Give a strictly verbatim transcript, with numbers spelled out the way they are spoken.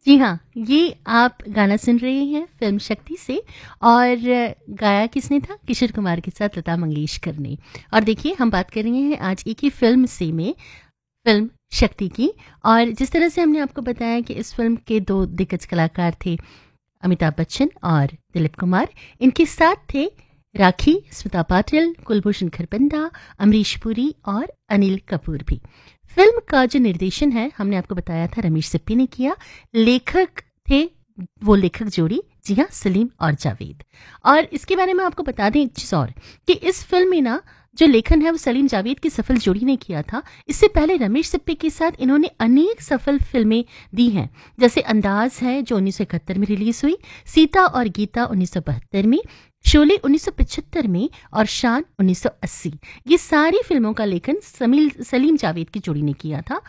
जी हाँ, ये आप गाना सुन रहे हैं फ़िल्म शक्ति से और गाया किसने था? किशोर कुमार के साथ लता मंगेशकर ने। और देखिए हम बात कर रहे हैं आज एक ही फ़िल्म से में फ़िल्म शक्ति की। और जिस तरह से हमने आपको बताया कि इस फ़िल्म के दो दिग्गज कलाकार थे अमिताभ बच्चन और दिलीप कुमार। इनके साथ थे राखी, स्मिता पाटिल, कुलभूषण खरबंदा, अमरीश पुरी और अनिल कपूर भी। फिल्म का जो निर्देशन है हमने आपको बताया था रमेश सिप्पी ने किया। लेखक थे वो लेखक जोड़ी, जी हाँ, सलीम और जावेद। और इसके बारे में आपको बता दें एक चीज़ और कि इस फिल्म में ना जो लेखन है वो सलीम जावेद की सफल जोड़ी ने किया था। इससे पहले रमेश सिप्पी के साथ इन्होंने अनेक सफल फिल्में दी हैं, जैसे अंदाज है जो उन्नीस सौ इकहत्तर में रिलीज हुई, सीता और गीता उन्नीस सौ बहत्तर में, शोले उन्नीस सौ पचहत्तर में और शान उन्नीस सौ अस्सी। ये सारी फिल्मों का लेखन समील सलीम जावेद की जोड़ी ने किया था।